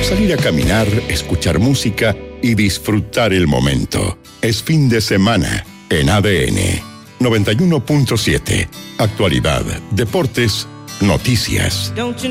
salir a caminar, escuchar música y disfrutar el momento. Es fin de semana en ADN 91.7. Actualidad, deportes, noticias.